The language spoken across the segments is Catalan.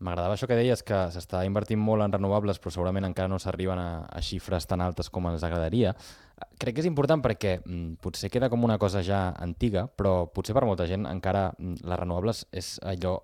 M'agradava això que deies, que s'està invertint molt en renovables, però segurament encara no s'arriben a xifres tan altes com ens agradaria. Crec que és important perquè potser queda com una cosa ja antiga, però potser per molta gent encara les renovables és allò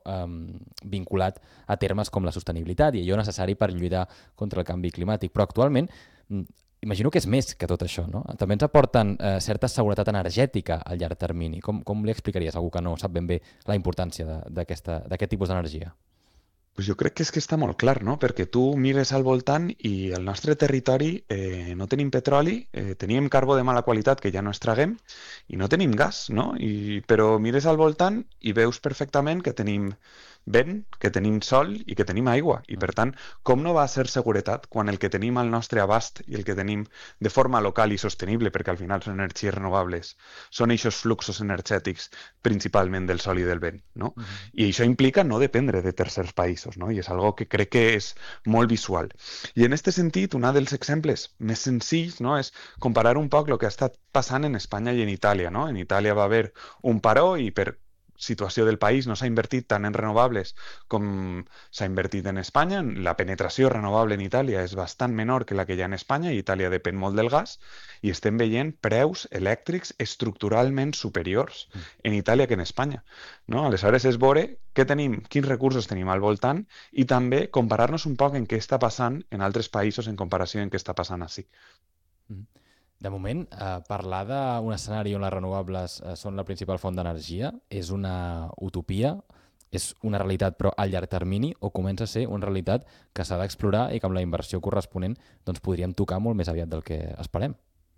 vinculat a termes com la sostenibilitat i allò necessari per lluitar contra el canvi climàtic. Però actualment imagino que és més que tot això, no? També ens aporten certa seguretat energètica al llarg termini. Com li explicaries a algú que no sap ben bé la importància d'aquest tipus d'energia? Pues jo crec que és que està molt clar, no? Perquè tu mires al voltant i al nostre territori no tenim petroli, teníem carbó de mala qualitat que ja no extraguem i no tenim gas, no? Però mires al voltant i veus perfectament que tenim vent, que tenim sol i que tenim aigua. I per tant, com no va a ser seguretat quan el que tenim al nostre abast i el que tenim de forma local i sostenible, perquè al final són energies renovables, són eixos fluxos energètics principalment del sol i del vent, no? I això implica no dependre de tercers països, no? I és algo que crec que és molt visual. I en aquest sentit, un dels exemples més senzills, no, és comparar un poc el que ha estat passant en Espanya i en Itàlia, no? En Itàlia va haver un paró i per situació del país no s'ha invertit tant en renovables com s'ha invertit en Espanya. La penetració renovable en Itàlia és bastant menor que la que hi ha en Espanya i Itàlia depèn molt del gas i estem veient preus elèctrics estructuralment superiors en Itàlia que en Espanya, no? Aleshores és veure què tenim, quins recursos tenim al voltant i també comparar-nos un poc en què està passant en altres països en comparació en què està passant ací. Mm. De moment, parlar d'un escenari on les renovables són la principal font d'energia és una utopia, és una realitat però a llarg termini o comença a ser una realitat que s'ha d'explorar i que amb la inversió corresponent doncs, podríem tocar molt més aviat del que esperem.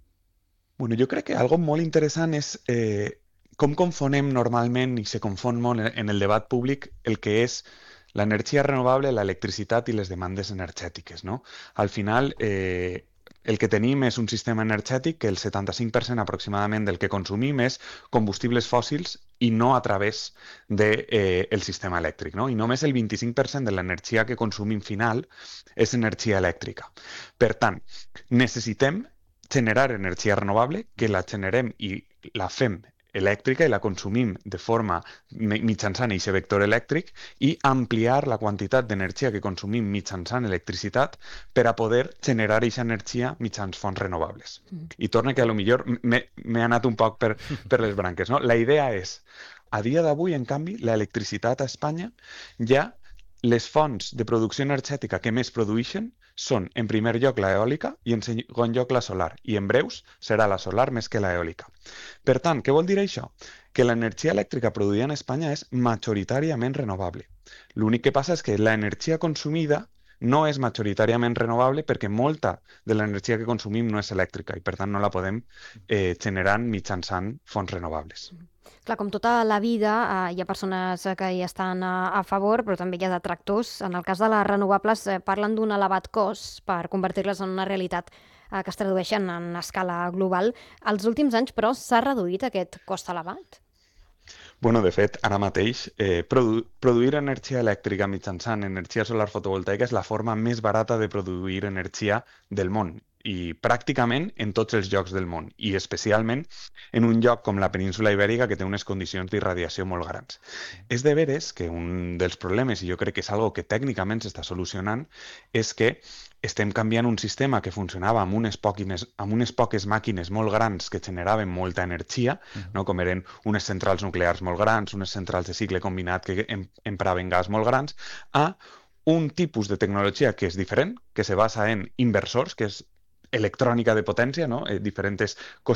Bueno, jo crec que algo molt interessant és com confonem normalment i se confon molt en el debat públic el que és l'energia renovable, l'electricitat i les demandes energètiques, no? Al final, el que tenim és un sistema energètic que el 75% aproximadament del que consumim és combustibles fòssils i no a través del el sistema elèctric, no? I només el 25% de l'energia que consumim final és energia elèctrica. Per tant, necessitem generar energia renovable, que la generem i la fem elèctrica i la consumim de forma mitjançant aquest vector elèctric i ampliar la quantitat d'energia que consumim mitjançant electricitat per a poder generar aquesta energia mitjans fonts renovables. I torna que a lo millor m'he anat un poc per les branques, no? La idea és, a dia d'avui, en canvi, l'electricitat a Espanya ja les fonts de producció energètica que més produeixen són, en primer lloc, l'eòlica i, en segon lloc, la solar. I en breus serà la solar més que l'eòlica. Per tant, què vol dir això? Que l'energia elèctrica produïda en Espanya és majoritàriament renovable. L'únic que passa és que l'energia consumida no és majoritàriament renovable perquè molta de l'energia que consumim no és elèctrica i, per tant, no la podem generar mitjançant fonts renovables. Clar, com tota la vida, hi ha persones que hi estan a favor, però també hi ha detractors. En el cas de les renovables, parlen d'un elevat cost per convertir-les en una realitat que es tradueixen en escala global. Els últims anys, però, s'ha reduït aquest cost elevat? Bueno, de fet, ara mateix, produir energia elèctrica mitjançant energia solar fotovoltaica és la forma més barata de produir energia del món i pràcticament en tots els llocs del món i especialment en un lloc com la península Ibèrica que té unes condicions d'irradiació molt grans. És de veres que un dels problemes, i jo crec que és algo que tècnicament s'està solucionant, és que estem canviant un sistema que funcionava amb unes poques màquines molt grans que generaven molta energia, no? Com eren unes centrals nuclears molt grans, unes centrals de cicle combinat que empraven gas molt grans, a un tipus de tecnologia que és diferent, que se basa en inversors, que és electrònica de potència, no? Diferents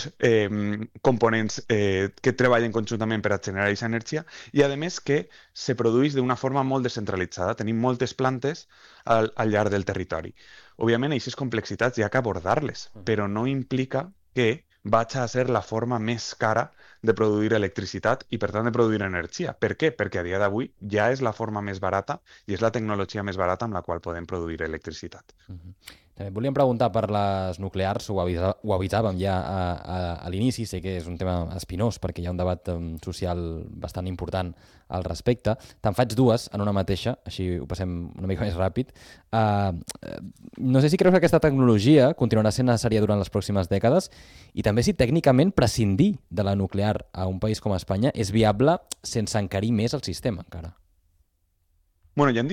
components que treballen conjuntament per a generar aquesta energia i, a més, que se produeix d'una forma molt descentralitzada. Tenim moltes plantes al llarg del territori. Òbviament, aquestes complexitats hi ha que abordar-les, però no implica que vaig a ser la forma més cara de produir electricitat i, per tant, de produir energia. Per què? Perquè a dia d'avui ja és la forma més barata i és la tecnologia més barata amb la qual podem produir electricitat. També et volíem preguntar per les nuclears, ho avisàvem ja a l'inici, sé que és un tema espinós perquè hi ha un debat social bastant important al respecte. Te'n faig dues en una mateixa, així ho passem una mica més ràpid. No sé si creus que aquesta tecnologia continuarà sent necessària durant les pròximes dècades i també si tècnicament prescindir de la nuclear a un país com Espanya és viable sense encarir més el sistema encara. Bueno, hi ha